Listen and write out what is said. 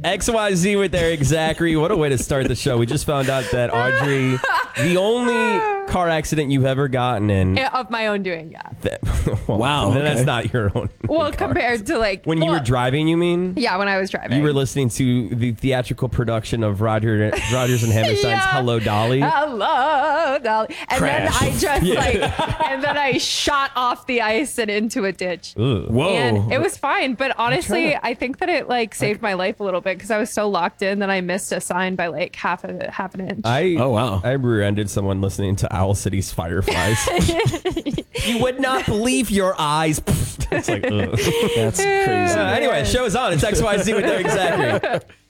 XYZ with Eric Zachary. What a way to start the show. We just found out that Audrey, the only car accident you've ever gotten in. Of my own doing, yeah. Wow. Okay. That's not your own. Well, car compared to like. When you were driving, you mean? Yeah, when I was driving. You were listening to the theatrical production of Rogers and Hammerstein's Yeah. Hello, Dolly. Hello, Dolly. And Crash. then I just and then I shot off the ice and into a ditch. Ugh. Whoa. And it was fine, but honestly, I think that it like saved my life a little bit because I was so locked in that I missed a sign by like half an inch. Oh, wow. I rear-ended someone listening to Owl City's Fireflies. You would not believe your eyes. It's like, ugh. That's crazy. Anyway, show's on. It's XYZ with Eric Zachary.